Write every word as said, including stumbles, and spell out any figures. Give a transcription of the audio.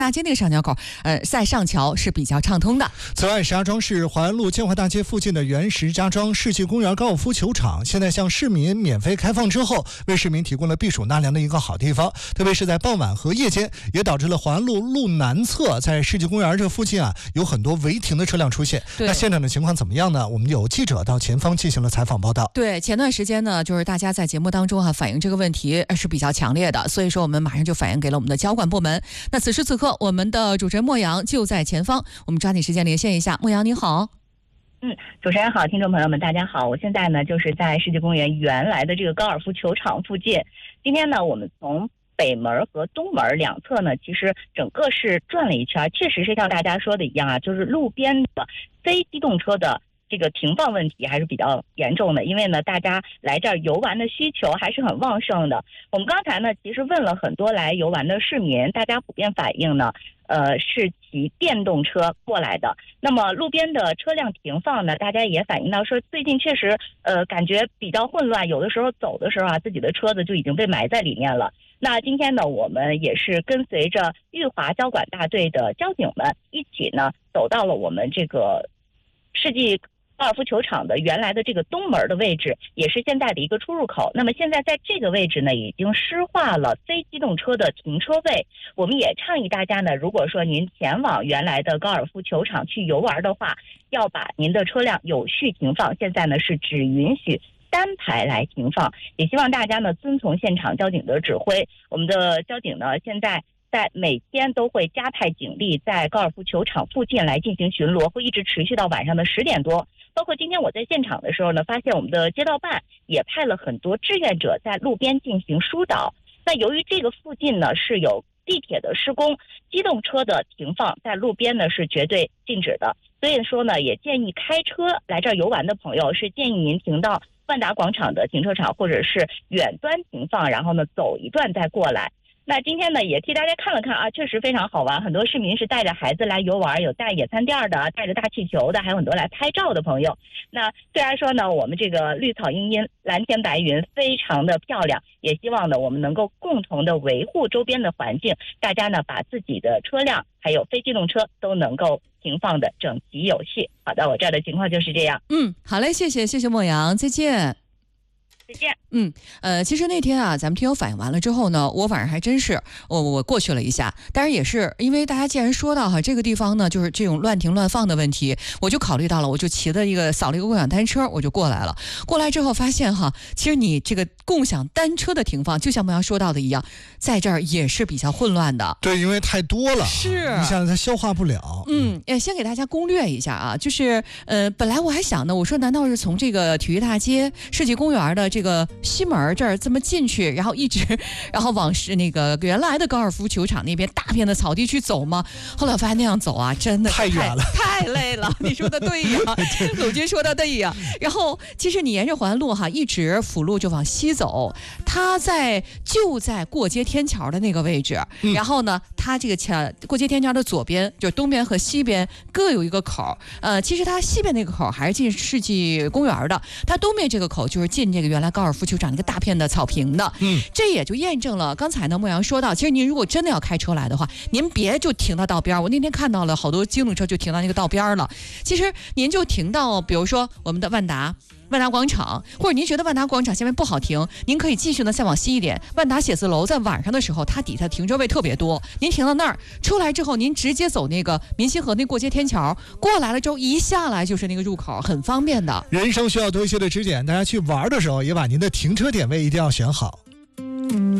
大街那个上桥口，呃，在上桥是比较畅通的。 此外，石家庄市淮安路建华大街附近的原石家庄世纪公园高尔夫球场，现在向市民免费开放之后，为市民提供了避暑纳凉的一个好地方。特别是在傍晚和夜间，也导致了淮安路路南侧在世纪公园这附近啊，有很多违停的车辆出现。那现场的情况怎么样呢？我们有记者到前方进行了采访报道。 对，前段时间呢，就是大家在节目当中哈、啊、反映这个问题是比较强烈的，所以说我们马上就反映给了我们的交管部门。那此时此刻，我们的主持人莫阳就在前方，我们抓紧时间连线一下。莫阳你好。 嗯，主持人好，听众朋友们大家好，我现在呢就是在世纪公园原来的这个高尔夫球场附近。今天呢，我们从北门和东门两侧呢，其实整个是转了一圈，确实是像大家说的一样啊，就是路边的非机动车的这个停放问题还是比较严重的，因为呢，大家来这儿游玩的需求还是很旺盛的。我们刚才呢，其实问了很多来游玩的市民，大家普遍反映呢，呃，是骑电动车过来的。那么路边的车辆停放呢，大家也反映到说，最近确实呃感觉比较混乱，有的时候走的时候啊，自己的车子就已经被埋在里面了。那今天呢，我们也是跟随着裕华交管大队的交警们一起呢，走到了我们这个世纪高尔夫球场的原来的这个东门的位置，也是现在的一个出入口。那么现在在这个位置呢，已经施划了非机动车的停车位。我们也倡议大家呢，如果说您前往原来的高尔夫球场去游玩的话，要把您的车辆有序停放。现在呢是只允许单排来停放，也希望大家呢遵从现场交警的指挥。我们的交警呢现在在每天都会加派警力在高尔夫球场附近来进行巡逻，会一直持续到晚上的十点多。包括今天我在现场的时候呢，发现我们的街道办也派了很多志愿者在路边进行疏导。那由于这个附近呢是有地铁的施工，机动车的停放在路边呢是绝对禁止的，所以说呢也建议开车来这儿游玩的朋友是建议您停到万达广场的停车场，或者是远端停放，然后呢走一段再过来。那今天呢也替大家看了看啊，确实非常好玩，很多市民是带着孩子来游玩，有带野餐垫的，带着大气球的，还有很多来拍照的朋友。那虽然说呢我们这个绿草茵茵蓝天白云非常的漂亮，也希望呢我们能够共同的维护周边的环境，大家呢把自己的车辆还有非机动车都能够停放的整齐有序。好的，我这儿的情况就是这样。 嗯，好嘞，谢谢谢谢莫阳，再见。 再见。 嗯，呃，其实那天啊，咱们听友反映完了之后呢，我晚上还真是我我过去了一下，但是也是因为大家既然说到哈这个地方呢，就是这种乱停乱放的问题，我就考虑到了，我就骑的一个扫了一个共享单车，我就过来了。过来之后发现哈，其实你这个共享单车的停放，就像莫阳说到的一样，在这儿也是比较混乱的。 对，因为太多了， 是一下子它消化不了。 嗯，也先给大家攻略一下啊，就是呃，本来我还想呢，我说难道是从这个体育大街世纪公园的这个西门这儿这么进去，然后一直然后往是那个原来的高尔夫球场那边大片的草地去走吗？后来我发现那样走啊，真的太远了， 太累了。你说的对呀，鲁军说的对呀。然后其实你沿着淮安路哈，一直辅路就往西走，它在就在过街天桥的那个位置。嗯、然后呢，它这个桥过街天桥的左边，就是东边和西边各有一个口。呃，其实它西边那个口还是进世纪公园的，它东边这个口就是进这个原来高尔夫球场那个大片的草坪的。嗯，这也就验证了刚才呢莫阳说到，其实您如果真的要开车来的话，您别就停到道边。我那天看到了好多机动车就停到那个道边了，其实您就停到比如说我们的万达万达广场，或者您觉得万达广场下面不好停，您可以继续呢再往西一点，万达写字楼在晚上的时候它底下停车位特别多，您停到那儿出来之后，您直接走那个民心河那过街天桥过来了之后，一下来就是那个入口，很方便的。 人生需要多一些的指点，大家去玩的时候也把您的停车点位一定要选好。